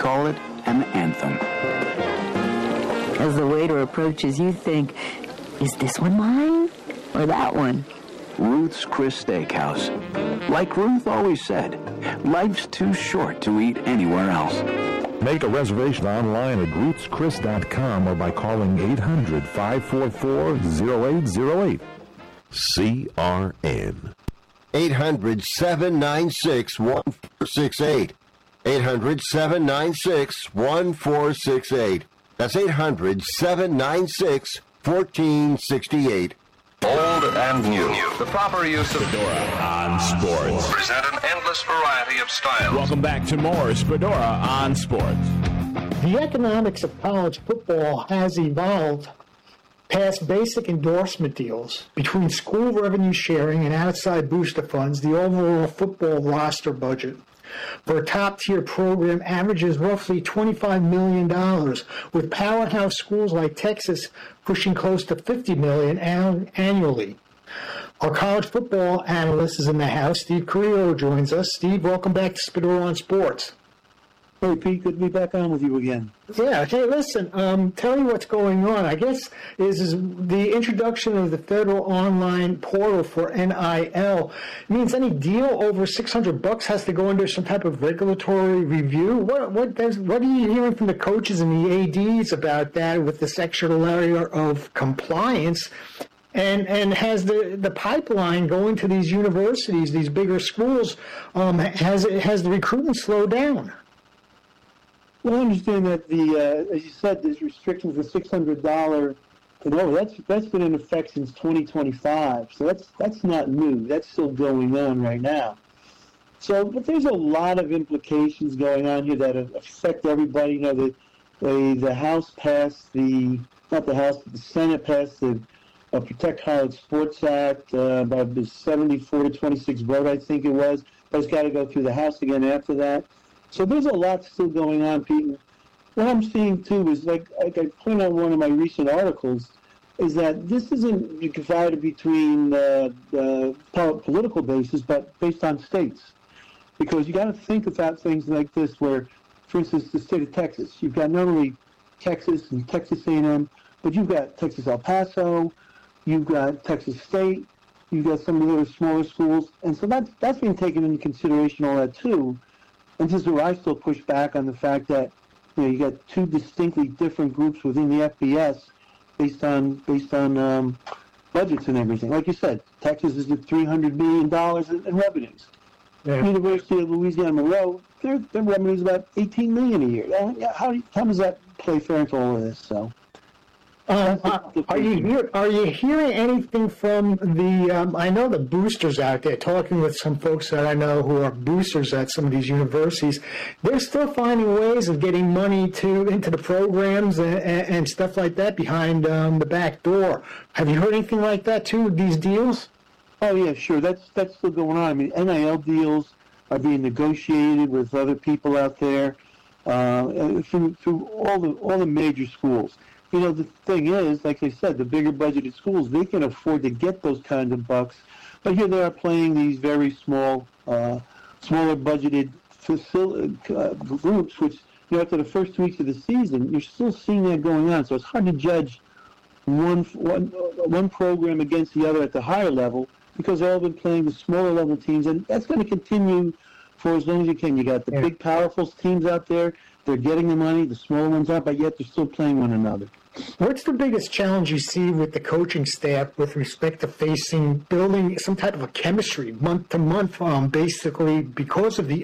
call it an anthem. As the waiter approaches, you think, is this one mine or that one? Ruth's Chris Steakhouse. Like Ruth always said, life's too short to eat anywhere else. Make a reservation online at ruthschris.com or by calling 800-544-0808. CRN. 800-796-1468. 800-796-1468. That's 800-796-1468. Old and new. The proper use of Fedora on Sports. Present an endless variety of styles. Welcome back to more Fedora on Sports. The economics of college football has evolved past basic endorsement deals between school revenue sharing and outside booster funds. The overall football roster budget for a top-tier program averages roughly $25 million, with powerhouse schools like Texas pushing close to $50 million annually. Our college football analyst is in the house. Steve Carrillo joins us. Steve, welcome back to Fedora on Sports. Hey, Pete, good to be back on with you again. Yeah, hey, listen, tell you what's going on. I guess is the introduction of the federal online portal for NIL means any deal over $600 has to go under some type of regulatory review. What are you hearing from the coaches and the ADs about that with this extra layer of compliance? And has the pipeline going to these universities, these bigger schools, has the recruitment slowed down? Well, I understand that as you said, there's restrictions for $600 and over. That's been in effect since 2025, so that's not new. That's still going on right now. So, but there's a lot of implications going on here that affect everybody. You know, the House passed the Senate passed the Protect College Sports Act by the 74-26 vote, I think it was. But it's got to go through the House again after that. So there's a lot still going on, Pete. What I'm seeing, too, is like I point out in one of my recent articles, is that this isn't divided between the political basis, but based on states. Because you got to think about things like this where, for instance, the state of Texas, you've got not only Texas and Texas A&M, but you've got Texas El Paso, you've got Texas State, you've got some of the other smaller schools. And so that's being taken into consideration, all that, too. And this is where I still push back on the fact that you got two distinctly different groups within the FBS based on budgets and everything. Like you said, Texas is at $300 million in revenues. Yeah. University of Louisiana Monroe, their revenue is about $18 million a year. How does that play fair into all of this? So. Are you hearing anything from the? I know the boosters out there. Talking with some folks that I know who are boosters at some of these universities, they're still finding ways of getting money into the programs and stuff like that behind the back door. Have you heard anything like that too? These deals? Oh yeah, sure. That's still going on. I mean, NIL deals are being negotiated with other people out there through all the major schools. You know, the thing is, like I said, the bigger budgeted schools, they can afford to get those kinds of bucks. But here they are playing these very smaller budgeted groups, which, after the first 2 weeks of the season, you're still seeing that going on. So it's hard to judge one program against the other at the higher level because they've all been playing the smaller level teams. And that's going to continue for as long as you can. You got the big, powerful teams out there. They're getting the money, the smaller ones aren't, but yet they're still playing one another. What's the biggest challenge you see with the coaching staff with respect to building some type of a chemistry month to month, basically because of the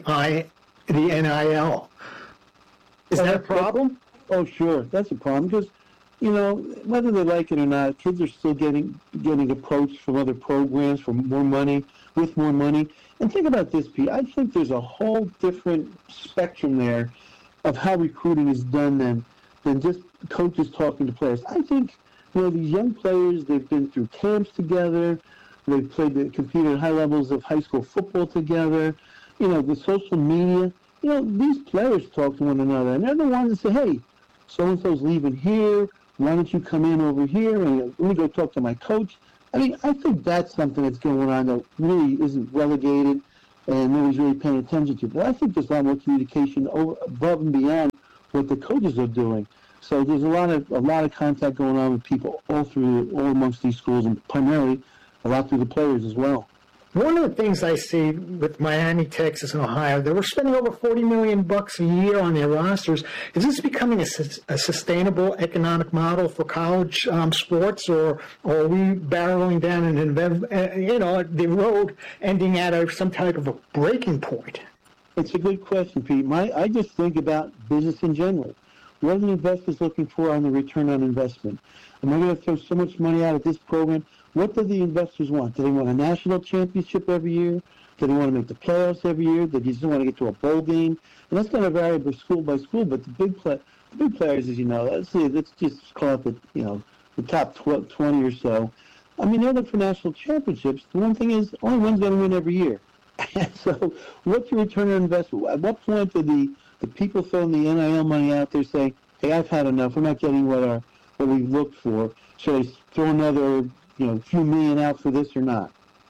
NIL? Is that a problem? Oh, sure. That's a problem because, whether they like it or not, kids are still getting approached from other programs for more money, with more money. And think about this, Pete. I think there's a whole different spectrum there of how recruiting is done than just coaches talking to players. I think, these young players, they've been through camps together, they've competed at high levels of high school football together, the social media, these players talk to one another, and they're the ones that say, hey, so-and-so's leaving here, why don't you come in over here, and let me go talk to my coach. I mean, I think that's something that's going on that really isn't relegated and nobody's really paying attention to it. But I think there's a lot more communication above and beyond what the coaches are doing. So there's a lot of contact going on with people all amongst these schools, and primarily a lot through the players as well. One of the things I see with Miami, Texas, and Ohio, they were spending over $40 million a year on their rosters. Is this becoming a sustainable economic model for college sports, or are we barreling down the road ending at some type of a breaking point? It's a good question, Pete. I just think about business in general. What are the investors looking for on the return on investment? Am I going to throw so much money out at this program? What do the investors want? Do they want a national championship every year? Do they want to make the playoffs every year? Do they just want to get to a bowl game? And that's going to vary by school, but the big players, as you know, let's just call it the top 20 or so. I mean, they're looking for national championships. The one thing is, only one's going to win every year. So what's your return on investment? At what point do the people throwing the NIL money out there say, hey, I've had enough. We're not getting what we've looked for. Should I throw another few million out for this or not?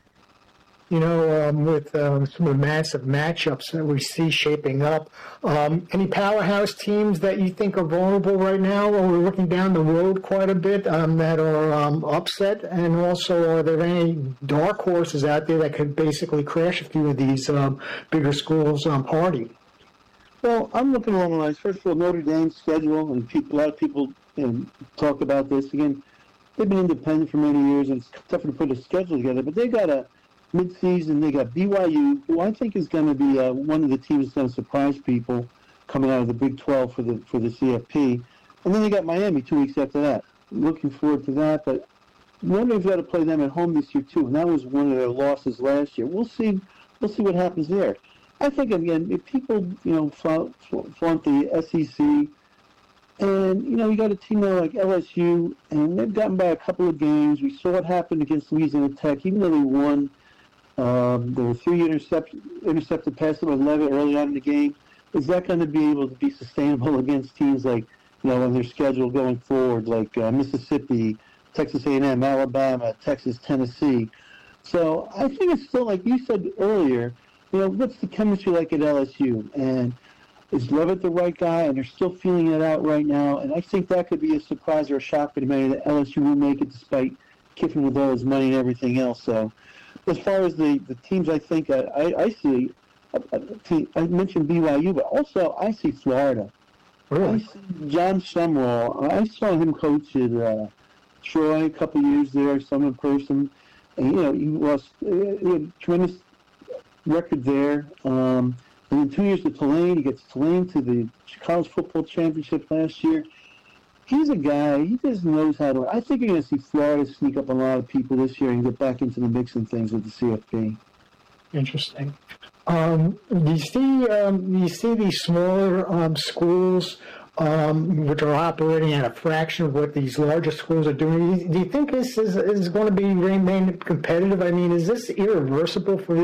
With some of the massive matchups that we see shaping up, any powerhouse teams that you think are vulnerable right now, or we're looking down the road quite a bit, that are upset? And also, are there any dark horses out there that could basically crash a few of these bigger schools' party? Well, I'm looking along the lines. First of all, Notre Dame's schedule, and a lot of people talk about this. Again, they've been independent for many years, and it's tougher to put a schedule together. But they got a mid-season. They got BYU, who I think is going to be one of the teams that's going to surprise people coming out of the Big 12 for the CFP. And then they got Miami 2 weeks after that. Looking forward to that, but wondering if we got to play them at home this year too. And that was one of their losses last year. We'll see what happens there. I think, again, if people flaunt the SEC. And, you got a team there like LSU, and they've gotten by a couple of games. We saw what happened against Louisiana Tech. Even though they won, there were 3 intercepted passes by Levitt early on in the game. Is that going to be able to be sustainable against teams like, on their schedule going forward, like Mississippi, Texas A&M, Alabama, Texas, Tennessee? So I think it's still, like you said earlier, what's the chemistry like at LSU? And is Levitt the right guy? And they're still feeling it out right now. And I think that could be a surprise or a shock for many that LSU will make it despite kicking with all his money and everything else. So as far as the teams I think I see, I mentioned BYU, but also I see Florida. Really? I see John Sumrall. I saw him coach at Troy a couple of years there, some in person. And, he lost a tremendous record there. And in 2 years with Tulane, he gets Tulane to the college football championship last year. He's a guy, he just knows how to. I think you're going to see Florida sneak up on a lot of people this year and get back into the mix and things with the CFP. Interesting. Do you see these smaller schools which are operating at a fraction of what these larger schools are doing? Do you think this is going to remain competitive? I mean, is this irreversible for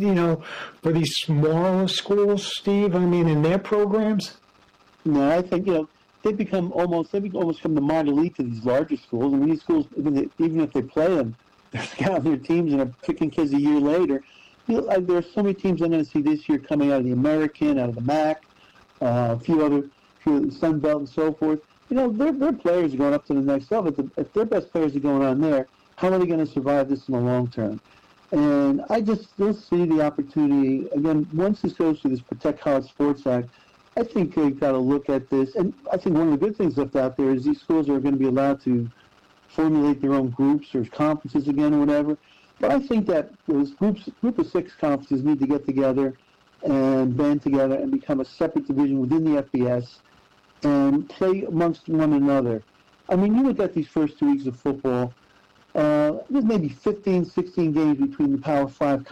these smaller schools, Steve? I mean, in their programs? No, I think they become almost come the minor league to these larger schools. I mean, these schools, even if they play them, they're scouting their teams and are picking kids a year later. There are so many teams I'm going to see this year coming out of the American, out of the MAC, a few other. Sun Belt and so forth. Their players are going up to the next level. If their best players are going on there, how are they going to survive this in the long term? And I just still see the opportunity, again, once this goes through this Protect College Sports Act, I think they've got to look at this. And I think one of the good things left out there is these schools are going to be allowed to formulate their own groups or conferences again or whatever. But I think that those group of 6 conferences need to get together and band together and become a separate division within the FBS and play amongst one another. I mean, you look at these first 2 weeks of football, there's maybe 15, 16 games between the Power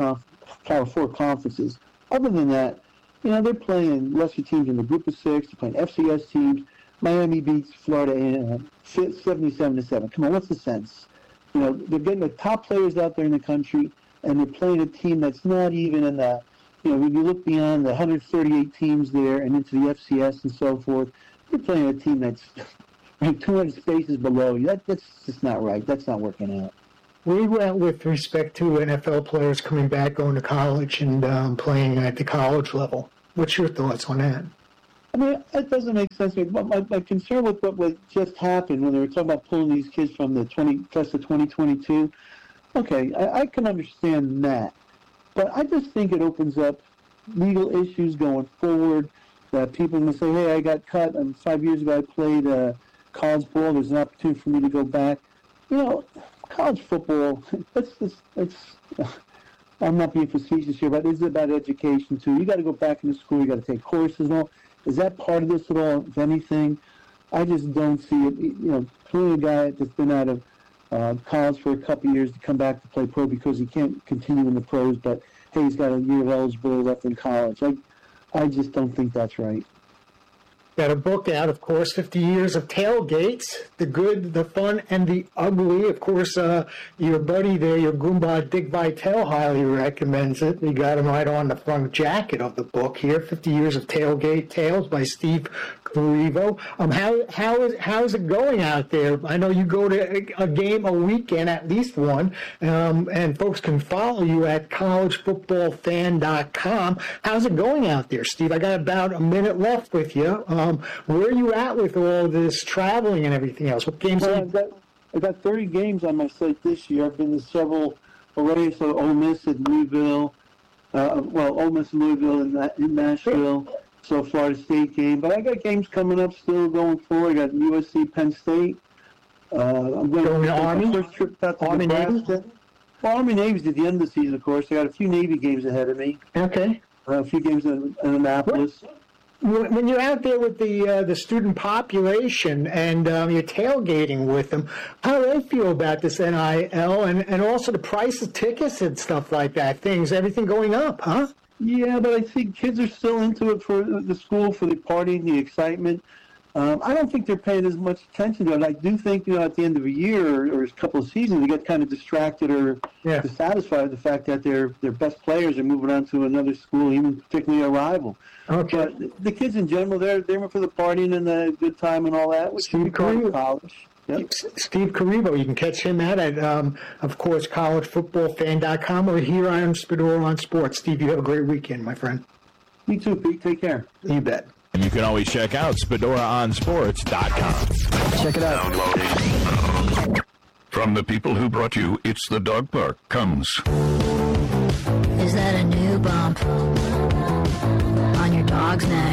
4 conferences. Other than that, they're playing lesser teams in the group of 6. They're playing FCS teams. Miami beats Florida 77-7. Come on, what's the sense? They're getting the top players out there in the country, and they're playing a team that's not even in the, when you look beyond the 138 teams there and into the FCS and so forth, you're playing a team that's 200 spaces below you. That's just not right. That's not working out. Where are you at with respect to NFL players coming back, going to college, and playing at the college level? What's your thoughts on that? I mean, that doesn't make sense. My concern with what just happened when they were talking about pulling these kids from the class of 2022, okay, I can understand that. But I just think it opens up legal issues going forward that people can say, hey, I got cut, and 5 years ago I played college ball. There's an opportunity for me to go back. You know, college football, I'm not being facetious here, but it's about education, too. You got to go back into school. You got to take courses and all. Is that part of this at all, if anything? I just don't see it. You know, pulling a guy that's been out of college for a couple of years to come back to play pro because he can't continue in the pros, but, hey, he's got a year of eligibility left in college. I just don't think that's right. Got a book out, of course, 50 Years of Tailgates, the good, the fun, and the ugly. Of course, your buddy there, your Goomba, Dick Vitale, highly recommends it. We got him right on the front jacket of the book here, 50 Years of Tailgate Tales by Steve Carivo. How's it going out there? I know you go to a game a weekend, at least one, and folks can follow you at collegefootballfan.com. How's it going out there, Steve? I got about a minute left with you. Where are you at with all this traveling and everything else? What games? I've got 30 games on my slate this year. I've been to several already. So Ole Miss at Louisville, Ole Miss and Louisville in Nashville. So Florida State game, but I got games coming up still going forward. I got USC, Penn State. I'm going to Army. First trip out to Army Nebraska. Navy. Well, Army Navy's at the end of the season, of course. I got a few Navy games ahead of me. Okay. A few games in Annapolis. When you're out there with the student population and you're tailgating with them, how do they feel about this NIL and also the price of tickets and stuff like that? Everything going up, huh? Yeah, but I think kids are still into it for the school, for the partying, the excitement. I don't think they're paying as much attention to it. I do think, at the end of a year or a couple of seasons, they get kind of distracted or dissatisfied with the fact that their best players are moving on to another school, even particularly a rival. Okay. But the kids in general, they're for the partying and the good time and all that, which Steve Carivo. College. Yep. Steve Carivo, you can catch him at of course, collegefootballfan.com or here on Spadora on Sports. Steve, you have a great weekend, my friend. You too, Pete. Take care. You bet. And you can always check out SpadoraOnSports.com. Check it out. Downloading. From the people who brought you It's the Dog Park comes. Is that a new bump on your dog's neck?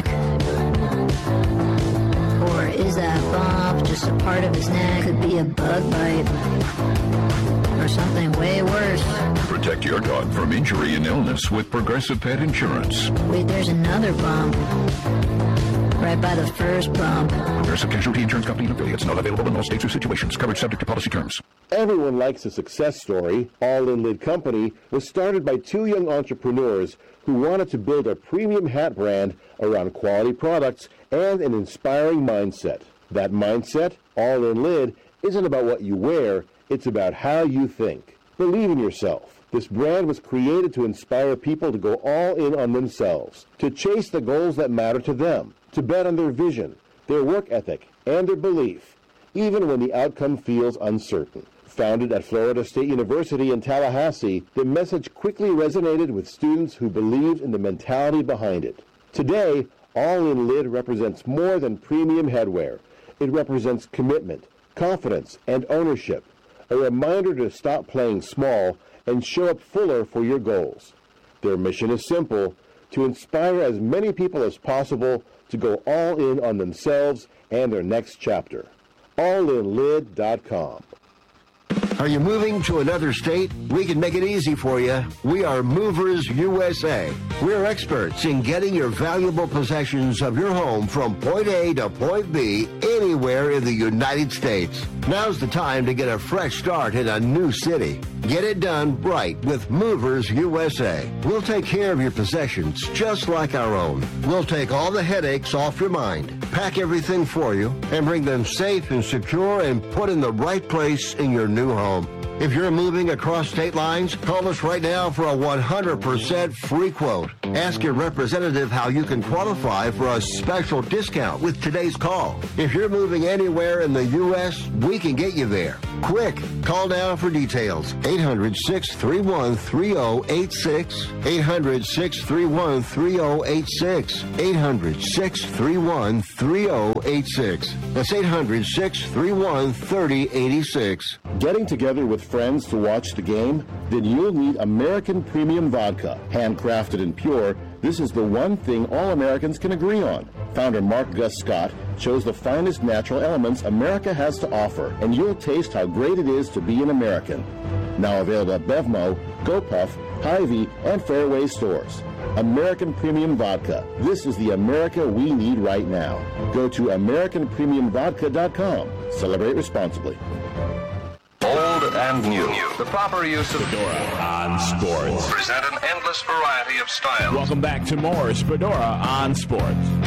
Or is that bump just a part of his neck? Could be a bug bite or something way worse. Protect your dog from injury and illness with Progressive Pet Insurance. Wait, there's another bump right by the first bump. Progressive Casualty Insurance Company and affiliates. Not available in all states or situations. Coverage subject to policy terms. Everyone likes a success story. All In Lid Company was started by two young entrepreneurs who wanted to build a premium hat brand around quality products and an inspiring mindset. That mindset, All In Lid, isn't about what you wear, it's about how you think. Believe in yourself. This brand was created to inspire people to go all in on themselves, to chase the goals that matter to them, to bet on their vision, their work ethic, and their belief, even when the outcome feels uncertain. Founded at Florida State University in Tallahassee, the message quickly resonated with students who believed in the mentality behind it. Today, All In Lid represents more than premium headwear. It represents commitment, confidence, and ownership. A reminder to stop playing small and show up fuller for your goals. Their mission is simple: to inspire as many people as possible to go all in on themselves and their next chapter. AllInLid.com. Are you moving to another state? We can make it easy for you. We are Movers USA. We're experts in getting your valuable possessions of your home from point A to point B anywhere in the United States. Now's the time to get a fresh start in a new city. Get it done right with Movers USA. We'll take care of your possessions just like our own. We'll take all the headaches off your mind, pack everything for you, and bring them safe and secure and put in the right place in your new home. If you're moving across state lines, call us right now for a 100% free quote. Ask your representative how you can qualify for a special discount with today's call. If you're moving anywhere in the U.S., we can get you there. Quick, call now for details. 800-631-3086. 800-631-3086. 800-631-3086. That's 800-631-3086. Getting together with friends to watch the game? Then you'll need American Premium Vodka. Handcrafted and pure, this is the one thing all Americans can agree on. Founder Mark Gus Scott chose the finest natural elements America has to offer, and you'll taste how great it is to be an American. Now available at Bevmo, GoPuff, Hy-Vee, and Fairway stores. American Premium Vodka. This is the America we need right now. Go to AmericanPremiumVodka.com. Celebrate responsibly. Old and new. The proper use of Fedora on Sports. Present an endless variety of styles. Welcome back to more Fedora on Sports.